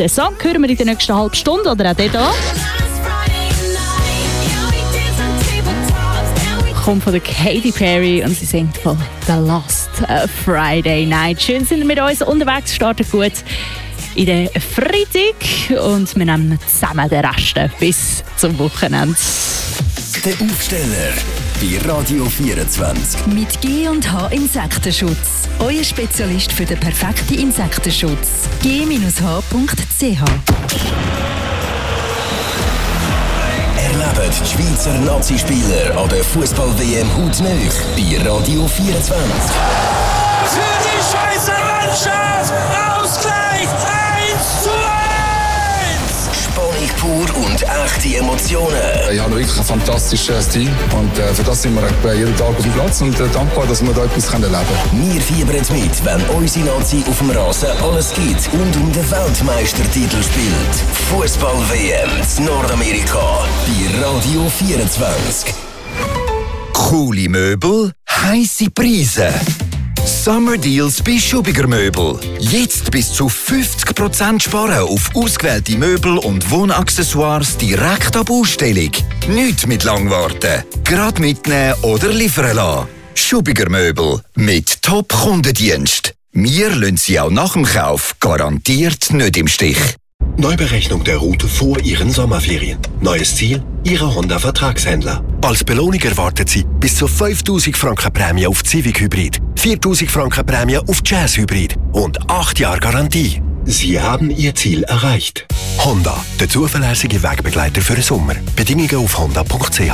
Den Song hören wir in der nächsten halben Stunde oder auch den hier. Kommt von der Katy Perry und sie singt von The Last Friday Night. Schön sind wir mit uns unterwegs, starten gut in den Freitag und wir nehmen zusammen den Rest bis zum Wochenende. Der Aufsteller bei Radio 24. Mit G&H Insektenschutz. Euer Spezialist für den perfekten Insektenschutz. g-h.ch. Erlebt die Schweizer Nazi-Spieler an der Fußball-WM hautnah bei Radio 24. Für die Schweizer Mannschaft Ausgleich 1:1. Spannung pur und echte Emotionen. Ich habe wirklich ein fantastisches Team und für das sind wir jeden Tag auf dem Platz und dankbar, dass wir da etwas erleben können. Wir fiebern mit, wenn unsere Nazi auf dem Rasen alles gibt und um den Weltmeistertitel spielt. Fußball-WM in Nordamerika bei Radio 24. Coole Möbel, heisse Preise. Summer Deals bei Schubiger Möbel. Jetzt bis zu 50% sparen auf ausgewählte Möbel und Wohnaccessoires direkt ab Ausstellung. Nicht mit Langwarten. Gerade mitnehmen oder liefern lassen. Schubiger Möbel mit Top-Kundendienst. Wir lassen Sie auch nach dem Kauf garantiert nicht im Stich. Neuberechnung der Route vor Ihren Sommerferien. Neues Ziel, Ihre Honda-Vertragshändler. Als Belohnung erwartet Sie bis zu 5'000 Franken Prämie auf Civic Hybrid, 4'000 Franken Prämie auf Jazz Hybrid und 8 Jahre Garantie. Sie haben Ihr Ziel erreicht. Honda, der zuverlässige Wegbegleiter für den Sommer. Bedingungen auf honda.ch.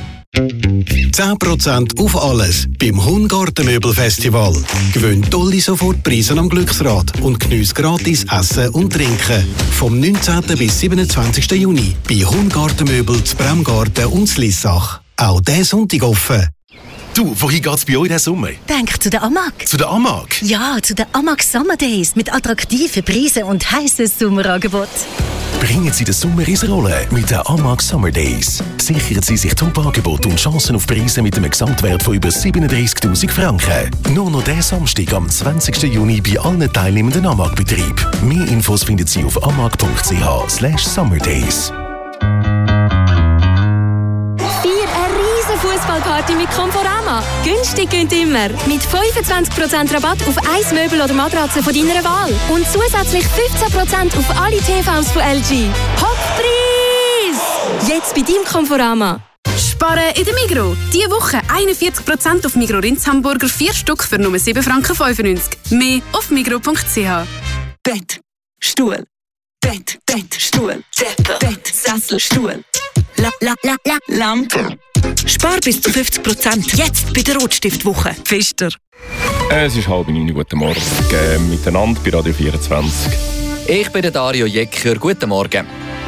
10% auf alles beim Hungartenmöbelfestival. Gewinnt tolle Sofortpreise am Glücksrad und geniesst gratis Essen und Trinken. Vom 19. bis 27. Juni bei Hungartenmöbel zu Bremgarten und zu Lissach. Auch diesen Sonntag offen. Du, wohin geht's bei euch diesen Sommer? Denk zu der AMAG. Zu der AMAG? Ja, zu der AMAG Summer Days mit attraktiven Preisen und heißes Sommerangebot. Bringen Sie den Sommer ins Rollen mit den AMAG Summer Days. Sichern Sie sich Top-Angebot und Chancen auf Preise mit einem Gesamtwert von über 37'000 Franken. Nur noch diesen Samstag am 20. Juni bei allen teilnehmenden AMAG-Betrieben. Mehr Infos finden Sie auf amag.ch/summerdays. Fußballparty mit Conforama. Günstig gönnt immer. Mit 25% Rabatt auf ein Möbel oder Matratze von deiner Wahl. Und zusätzlich 15% auf alle TVs von LG. Hochpreis! Jetzt bei deinem Conforama. Sparen in der Migros. Diese Woche 41% auf Migros Rinds Hamburger 4 Stück für nur 7,95 Franken. Mehr auf migros.ch. Bett, Stuhl. Bett, Stuhl. Bett, Sessel, Stuhl. Lampe. Spar bis zu 50%. Jetzt bei der Rotstiftwoche. Pfister. Es ist 8:30. Guten Morgen miteinander bei Radio 24. Ich bin der Dario Jecker. Guten Morgen.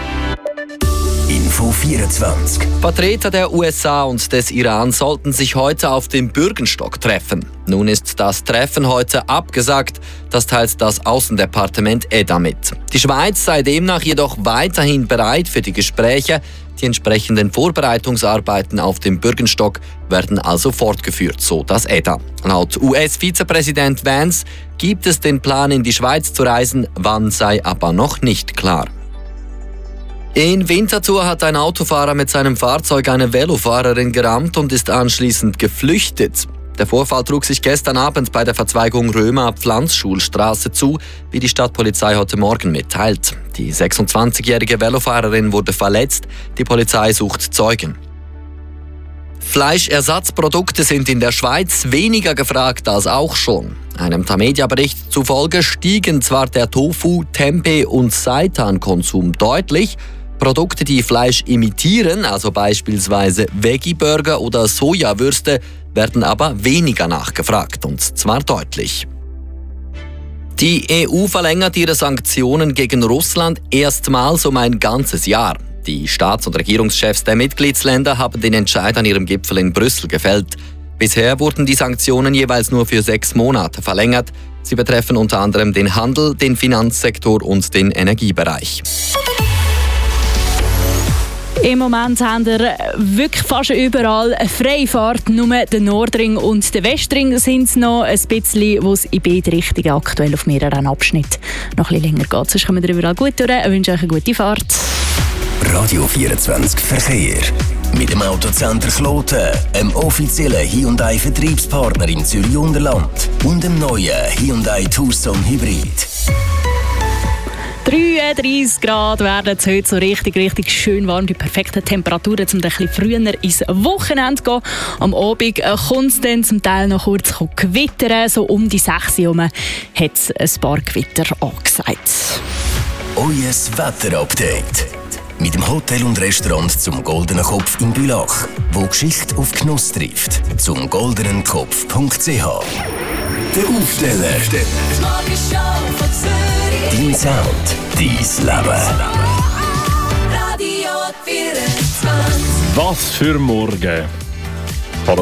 Info 24. Vertreter der USA und des Iran sollten sich heute auf dem Bürgenstock treffen. Nun ist das Treffen heute abgesagt. Das teilt das Außendepartement EDA mit. Die Schweiz sei demnach jedoch weiterhin bereit für die Gespräche. Die entsprechenden Vorbereitungsarbeiten auf dem Bürgenstock werden also fortgeführt, so das EDA. Laut US-Vizepräsident Vance gibt es den Plan, in die Schweiz zu reisen, wann sei aber noch nicht klar. In Winterthur hat ein Autofahrer mit seinem Fahrzeug eine Velofahrerin gerammt und ist anschließend geflüchtet. Der Vorfall trug sich gestern Abend bei der Verzweigung Römer-Pflanzschulstraße zu, wie die Stadtpolizei heute Morgen mitteilt. Die 26-jährige Velofahrerin wurde verletzt, die Polizei sucht Zeugen. Fleischersatzprodukte sind in der Schweiz weniger gefragt als auch schon. Einem Tamedia-Bericht zufolge stiegen zwar der Tofu-, Tempeh- und Seitan-Konsum deutlich, Produkte, die Fleisch imitieren, also beispielsweise Veggie-Burger oder Sojawürste, werden aber weniger nachgefragt, und zwar deutlich. Die EU verlängert ihre Sanktionen gegen Russland erstmals um ein ganzes Jahr. Die Staats- und Regierungschefs der Mitgliedsländer haben den Entscheid an ihrem Gipfel in Brüssel gefällt. Bisher wurden die Sanktionen jeweils nur für 6 Monate verlängert. Sie betreffen unter anderem den Handel, den Finanzsektor und den Energiebereich. Im Moment haben wir wirklich fast überall eine Freifahrt. Nur der Nordring und der Westring sind es noch ein bisschen, wo es in beide Richtungen aktuell auf mehreren Abschnitten noch ein bisschen länger geht. Sonst kommen wir überall gut durch. Ich wünsche euch eine gute Fahrt. Radio 24 Verkehr. Mit dem Autocenter Kloten, einem offiziellen Hyundai-Vertriebspartner in Zürich-Unterland und dem neuen Hyundai Tucson Hybrid. 33 Grad werden es heute so richtig schön warm. Die perfekten Temperaturen, um ein bisschen früher ins Wochenende zu gehen. Am Abend kommt es dann zum Teil noch kurz gewittern. So um die 6 Uhr hat es ein paar Gewitter angesagt. Euer Wetterupdate. Mit dem Hotel und Restaurant zum Goldenen Kopf in Bülach, wo Geschichte auf Genuss trifft. Zum goldenenkopf.ch. Der Aufsteller. Dein Sound, dein Leben. Was für Morgen.